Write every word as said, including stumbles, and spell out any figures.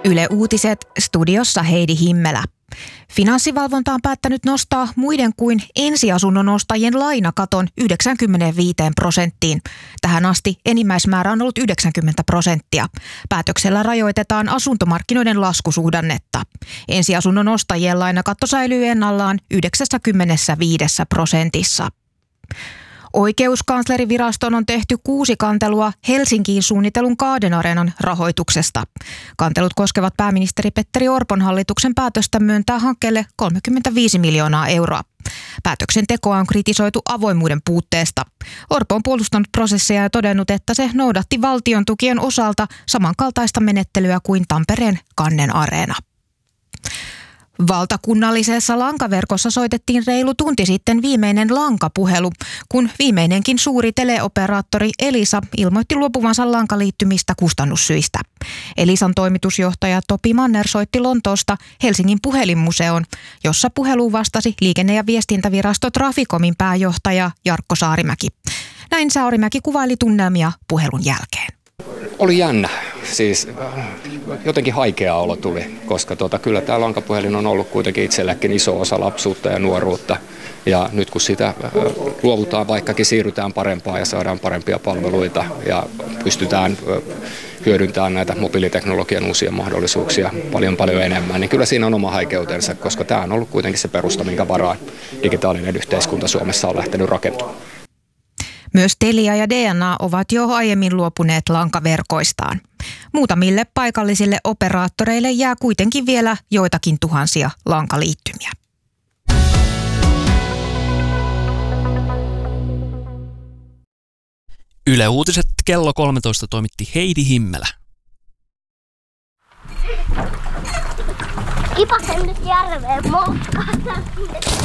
Yle Uutiset, studiossa Heidi Himmelä. Finanssivalvonta on päättänyt nostaa muiden kuin ensiasunnon ostajien lainakaton yhdeksänkymmentäviisi prosenttiin. Tähän asti enimmäismäärä on ollut yhdeksänkymmentä prosenttia. Päätöksellä rajoitetaan asuntomarkkinoiden laskusuhdannetta. Ensiasunnon ostajien lainakatto säilyy ennallaan yhdeksänkymmentäviisi prosentissa. Oikeuskanslerivirastoon on tehty kuusi kantelua Helsinkiin suunnitellun Kaadenareenan rahoituksesta. Kantelut koskevat pääministeri Petteri Orpon hallituksen päätöstä myöntää hankkeelle kolmekymmentäviisi miljoonaa euroa. Päätöksentekoa on kritisoitu avoimuuden puutteesta. Orpo on puolustanut prosesseja ja todennut, että se noudatti valtion tukien osalta samankaltaista menettelyä kuin Tampereen Kannen Areena. Valtakunnallisessa lankaverkossa soitettiin reilu tunti sitten viimeinen lankapuhelu, kun viimeinenkin suuri teleoperaattori Elisa ilmoitti luopuvansa lankaliittymistä kustannussyistä. Elisan toimitusjohtaja Topi Manner soitti Lontoosta Helsingin puhelinmuseoon, jossa puheluun vastasi liikenne- ja viestintävirasto Traficomin pääjohtaja Jarkko Saarimäki. Näin Saarimäki kuvaili tunnelmia puhelun jälkeen. Oli jännä, siis jotenkin haikea olo tuli, koska tota, kyllä tämä lankapuhelin on ollut kuitenkin itselläkin iso osa lapsuutta ja nuoruutta. Ja nyt kun sitä luovutaan, vaikkakin siirrytään parempaan ja saadaan parempia palveluita ja pystytään hyödyntämään näitä mobiiliteknologian uusia mahdollisuuksia paljon paljon enemmän, niin kyllä siinä on oma haikeutensa, koska tämä on ollut kuitenkin se perusta, minkä varaan digitaalinen yhteiskunta Suomessa on lähtenyt rakentumaan. Myös Telia ja D N A ovat jo aiemmin luopuneet lankaverkoistaan. Muutamille paikallisille operaattoreille jää kuitenkin vielä joitakin tuhansia lankaliittymiä. Yle Uutiset kello kolmetoista toimitti Heidi Himmelä. Kipasen nyt järveen moukkaan.